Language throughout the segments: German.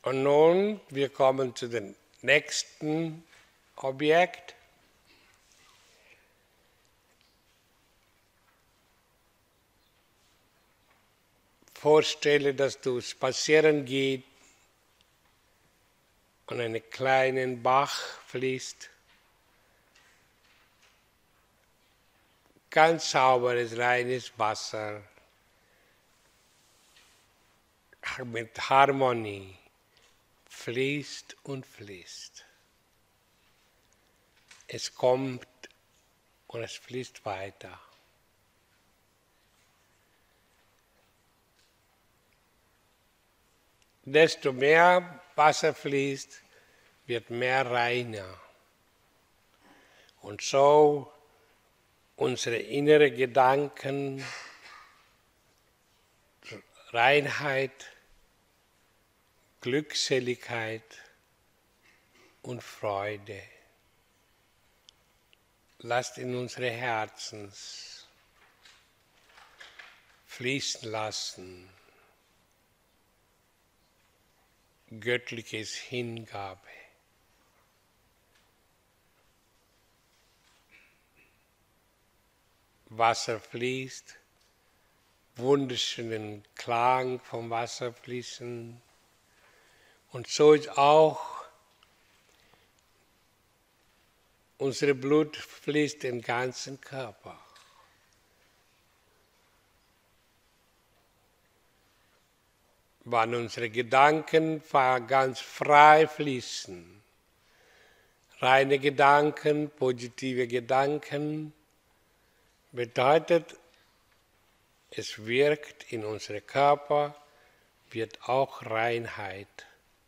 Und nun, wir kommen zu dem nächsten Objekt. Vorstelle, dass du spazieren gehst und einen kleinen Bach fließt. Ganz sauberes, reines Wasser mit Harmonie fließt und fließt. Es kommt und es fließt weiter. Desto mehr Wasser fließt, wird mehr reiner. Und so unsere inneren Gedanken, Reinheit, Glückseligkeit und Freude. Lasst in unsere Herzen fließen lassen. Göttliches Hingabe. Wasser fließt, wunderschönen Klang vom Wasser fließen. Und so ist auch unser Blut fließt im ganzen Körper. Wann unsere Gedanken ganz frei fließen, reine Gedanken, positive Gedanken, bedeutet, es wirkt in unserem Körper, wird auch Reinheit.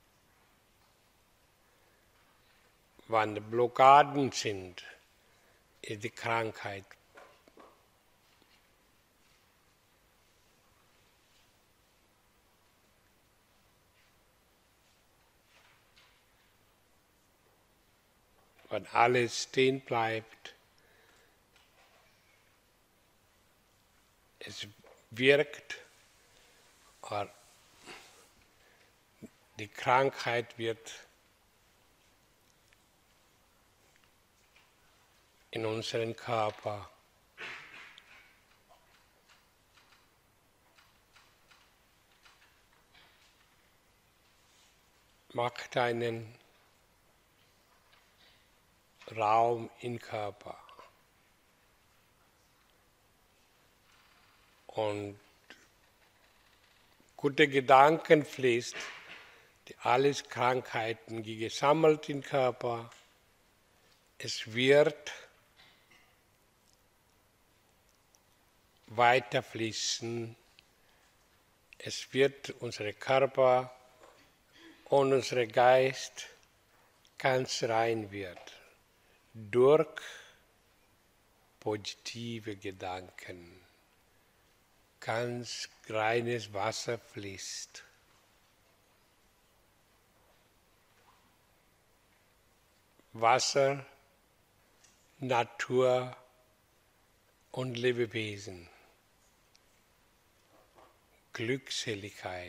Wann Blockaden sind, ist die Krankheit. Wenn alles stehen bleibt, es wirkt, die Krankheit wird in unseren Körper macht einen Raum im Körper. Und gute Gedanken fließt, die alles Krankheiten, die gesammelt im Körper, es wird weiter fließen, es wird unser Körper und unser Geist ganz rein wird durch positive Gedanken. Ganz reines Wasser fließt. Wasser, Natur und Lebewesen. Glückseligkeit.